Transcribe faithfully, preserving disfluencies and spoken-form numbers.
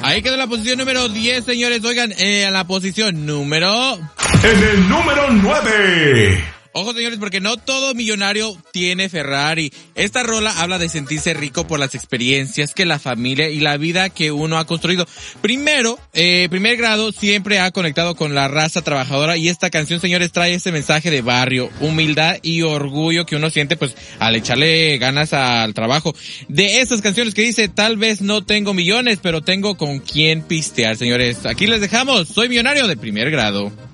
Ahí quedó la posición número diez, señores. Oigan, eh, en la posición número... En el número nueve. Ojo, señores, porque no todo millonario tiene Ferrari. Esta rola habla de sentirse rico por las experiencias que la familia y la vida que uno ha construido. Primero, eh, primer grado siempre ha conectado con la raza trabajadora y esta canción, señores, trae ese mensaje de barrio, humildad y orgullo que uno siente, pues, al echarle ganas al trabajo. De esas canciones que dice, tal vez no tengo millones, pero tengo con quién pistear, señores. Aquí les dejamos. Soy millonario de primer grado.